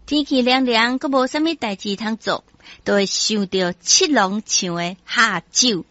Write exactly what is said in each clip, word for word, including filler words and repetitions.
天气凉凉，阁无啥物代志通做，都会想到七龙唱的下酒。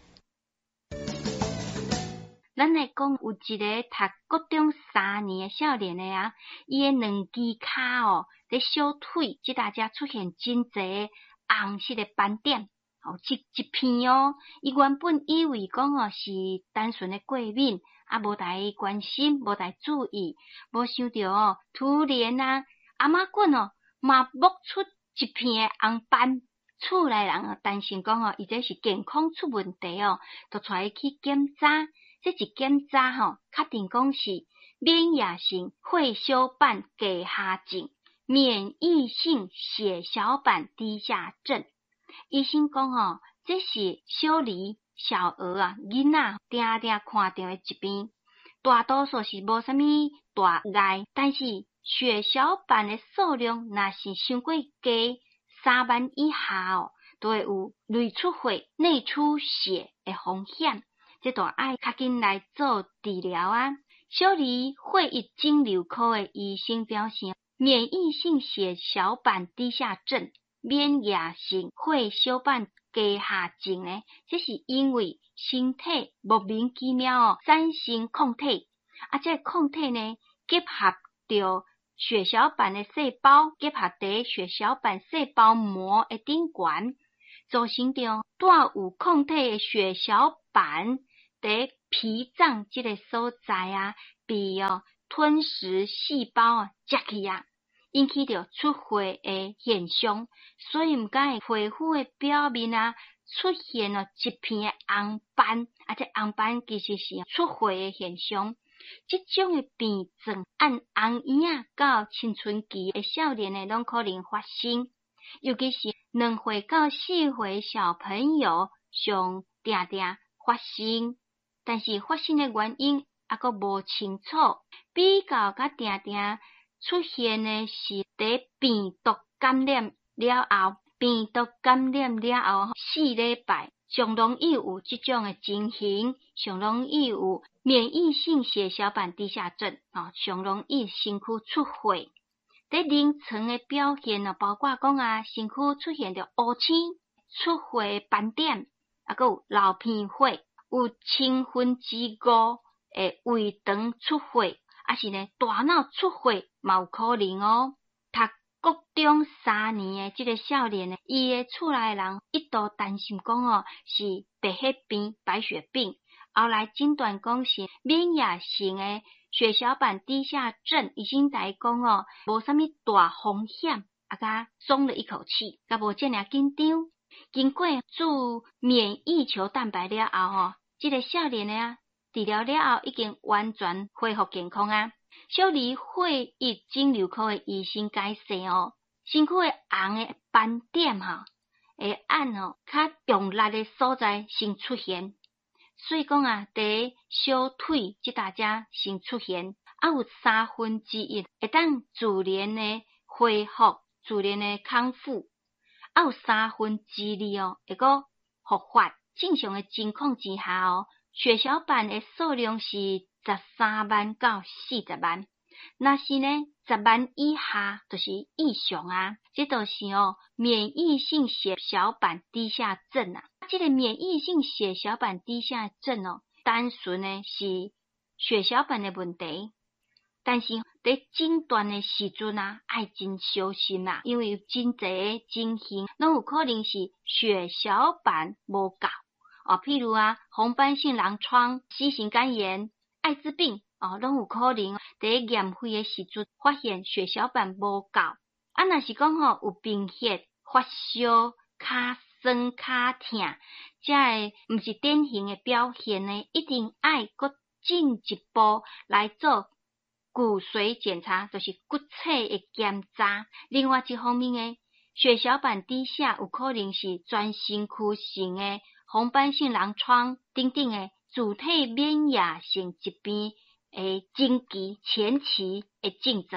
咱来讲有一个读国中三年的少年的啊，伊的两只骹哦，伫小腿即大家出现真侪红色的斑点，哦，一一片哦。伊原本以为讲哦是单纯的过敏，啊无大关心，无大注意，无想到哦，突然啊，阿妈棍哦，嘛冒出一片的红斑。厝内人哦担心讲哦，伊这是健康出问题哦，就带伊去检查。这一检查吼，确定讲是免疫性血小板低下症、免疫性血小板低下症。医生讲哦，这是小儿、小儿啊，囡仔定定看到的疾病，大多数是无啥物大碍，但是血小板的数量若是伤过低三万以下哦，都会有内出血、内出血的风险。这都爱较紧来做治疗啊！小儿血液肿瘤科的医生表示，免疫性血小板低下症、免疫性血小板低下症呢，这是因为身体莫名其妙哦产生抗体，啊，这抗体呢结合着血小板的细胞，结合伫血小板细胞膜的顶端，造成着带有抗体的血小板。伫脾脏这个所在啊，被哦吞噬细胞啊食去啊，引起着出血的现象，所以毋该皮肤的表面啊出现了一片的红斑，啊，这红斑其实是出血的现象。这种的病症按红婴啊到青春期的少年呢，拢可能发生，尤其是两岁到四岁小朋友上定定发生。但是发生的原因还阁无清楚，比较甲定定出现的是伫病毒感染了后，病毒感染了后四礼拜，上容易有这种的情形，上容易有免疫性血小板低下症，哦，上容易身躯出血。伫临床的表现呢，包括讲啊，身躯出现着乌青、出血斑点，还阁有流鼻血。有千分之五的胃肠出血，还是呢大脑出血，嘛有可能哦。读国中三年的这个少年呢，伊的厝内人一度担心讲哦是白血病、白血病，后来诊断讲是免疫性的血小板低下症，医生才讲哦无啥物大风险，啊甲松了一口气，甲无这么紧张。经过注免疫球蛋白了后吼，这个少年的啊治疗了后已经完全恢复健康啊。小儿血液肿瘤科的医生解释哦，身躯的红的斑点吼，会按哦较用力的所在先出现，所以讲啊，伫小腿即大家先出现，啊有三分之一会当自然的恢复、自然的康复。还有三分之二哦，会个复发。正常的情况之下哦，血小板的数量是十三万到四十万。若是呢，十万以下就是异常啊，这就是哦，免疫性血小板低下症啊。这个免疫性血小板低下症哦，单纯呢是血小板的问题。但是伫诊断的时阵啊，爱真小心啦，因为有真侪情形，拢有可能是血小板无够哦。譬如啊，红斑性狼疮、C型肝炎、艾滋病哦，拢有可能伫验血的时阵发现血小板无够。啊，若是讲吼有贫血、发烧、骹酸、骹痛，这个毋是典型的表现呢，一定爱搁进一步来做骨髓检查，就是骨髓的检查。另外一方面呢，血小板低下有可能是全身躯性的红斑性狼疮等等的自体免疫性疾病的前期前期的症状。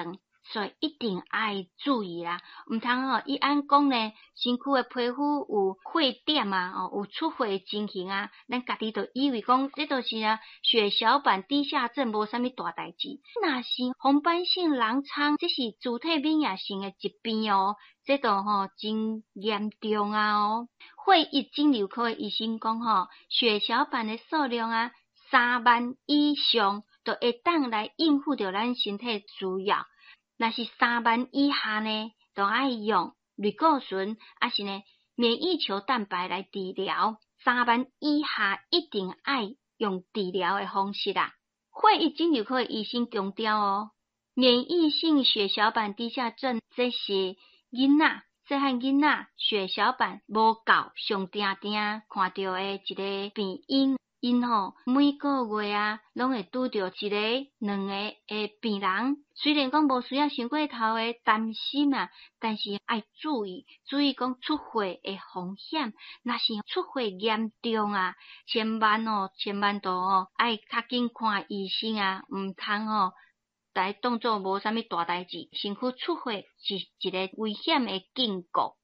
所以一定爱注意啦，毋通吼，伊按讲呢，身躯诶皮肤有血点啊，哦，有出血情形啊，咱家己就以为讲，这都是啊血小板低下症，无啥物大代志。若是红斑性狼疮，这是自体免疫性诶疾病哦，这都吼真严重啊哦。血液肿瘤科诶医生讲吼，血小板诶数量啊，三万以上，就会当来应付着咱身体需要。若是三万以下呢，就爱用类固醇，还是呢免疫球蛋白来治疗。三万以下一定爱用治疗的方式啦。血液肿瘤科的医生强调哦，免疫性血小板低下症，这是囡仔细汉囡仔血小板无够，上定定看到的一个病因。因吼每个月啊，拢会拄着一个、两个诶病人。虽然讲无需要伤过头诶担心啊，但是爱注意，注意讲出血诶风险。若是出血严重啊，千万哦，千万都哦爱较紧看医生啊，毋通哦来当作无啥物大代志。身躯出血是一个危险诶警告。